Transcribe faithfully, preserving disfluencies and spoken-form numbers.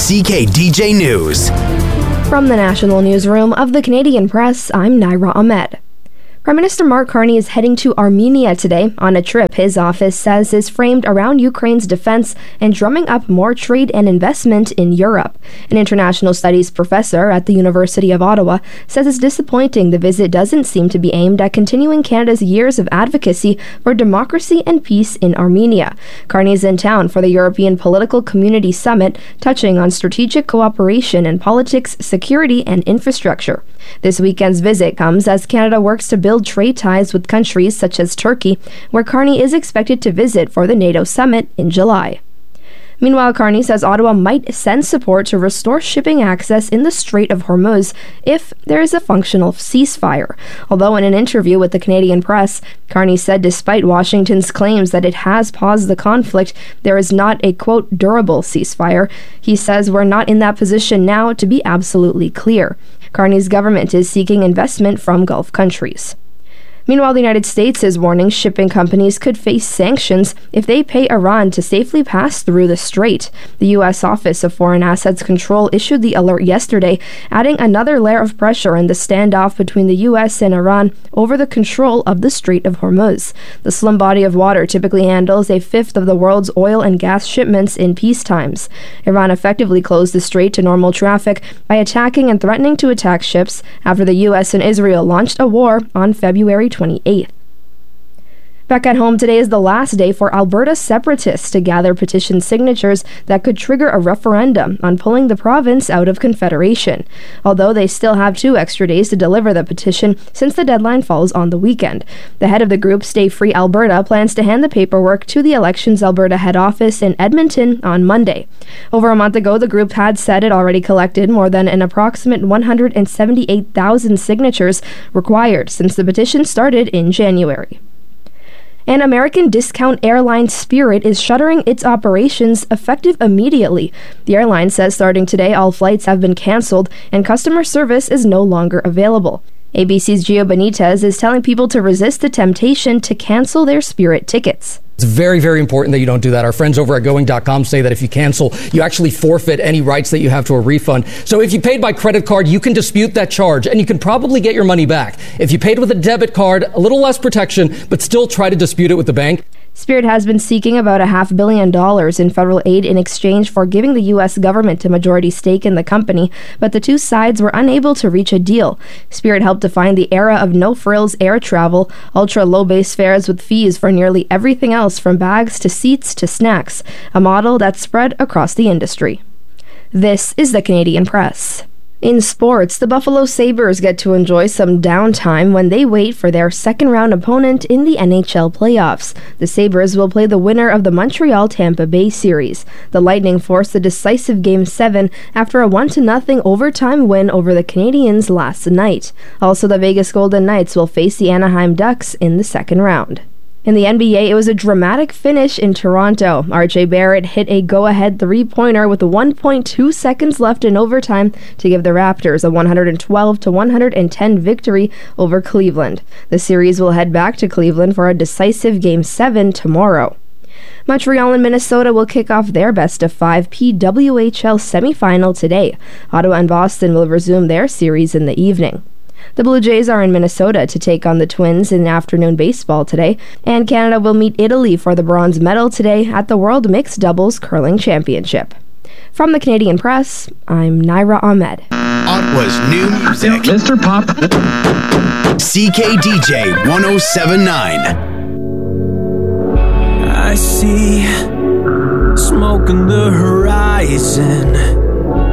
C K D J News. From the National Newsroom of the Canadian Press, I'm Naira Ahmed. Prime Minister Mark Carney is heading to Armenia today on a trip his office says is framed around Ukraine's defense and drumming up more trade and investment in Europe. An international studies professor at the University of Ottawa says it's disappointing the visit doesn't seem to be aimed at continuing Canada's years of advocacy for democracy and peace in Armenia. Carney is in town for the European Political Community Summit, touching on strategic cooperation in politics, security, and infrastructure. This weekend's visit comes as Canada works to build trade ties with countries such as Turkey, where Carney is expected to visit for the NATO summit in July. Meanwhile, Carney says Ottawa might send support to restore shipping access in the Strait of Hormuz if there is a functional ceasefire. Although in an interview with the Canadian Press, Carney said despite Washington's claims that it has paused the conflict, there is not a, quote, durable ceasefire. He says we're not in that position now, to be absolutely clear. Carney's government is seeking investment from Gulf countries. Meanwhile, the United States is warning shipping companies could face sanctions if they pay Iran to safely pass through the strait. The U S Office of Foreign Assets Control issued the alert yesterday, adding another layer of pressure in the standoff between the U S and Iran over the control of the Strait of Hormuz. The slim body of water typically handles a fifth of the world's oil and gas shipments in peace times. Iran effectively closed the strait to normal traffic by attacking and threatening to attack ships after the U S and Israel launched a war on February twenty-eighth. Back at home, today is the last day for Alberta separatists to gather petition signatures that could trigger a referendum on pulling the province out of Confederation, although they still have two extra days to deliver the petition since the deadline falls on the weekend. The head of the group, Stay Free Alberta, plans to hand the paperwork to the Elections Alberta head office in Edmonton on Monday. Over a month ago, the group had said it already collected more than an approximate one hundred seventy-eight thousand signatures required since the petition started in January. And American discount airline Spirit is shuttering its operations effective immediately. The airline says starting today, all flights have been canceled and customer service is no longer available. A B C's Gio Benitez is telling people to resist the temptation to cancel their Spirit tickets. It's very, very important that you don't do that. Our friends over at Going dot com say that if you cancel, you actually forfeit any rights that you have to a refund. So if you paid by credit card, you can dispute that charge, and you can probably get your money back. If you paid with a debit card, a little less protection, but still try to dispute it with the bank. Spirit has been seeking about a half billion dollars in federal aid in exchange for giving the U S government a majority stake in the company, but the two sides were unable to reach a deal. Spirit helped define the era of no-frills air travel, ultra-low base fares with fees for nearly everything else from bags to seats to snacks, a model that's spread across the industry. This is the Canadian Press. In sports, the Buffalo Sabres get to enjoy some downtime when they wait for their second-round opponent in the N H L playoffs. The Sabres will play the winner of the Montreal-Tampa Bay series. The Lightning forced the decisive Game seven after a one to nothing overtime win over the Canadiens last night. Also, the Vegas Golden Knights will face the Anaheim Ducks in the second round. In the N B A, it was a dramatic finish in Toronto. R J Barrett hit a go-ahead three-pointer with one point two seconds left in overtime to give the Raptors a one hundred twelve to one hundred ten victory over Cleveland. The series will head back to Cleveland for a decisive Game seven tomorrow. Montreal and Minnesota will kick off their best-of-five P W H L semifinal today. Ottawa and Boston will resume their series in the evening. The Blue Jays are in Minnesota to take on the Twins in afternoon baseball today, and Canada will meet Italy for the bronze medal today at the World Mixed Doubles Curling Championship. From the Canadian Press, I'm Naira Ahmed. Ottawa's new music. Mister Pop. C K D J one oh seven point nine. I see smoke on the horizon.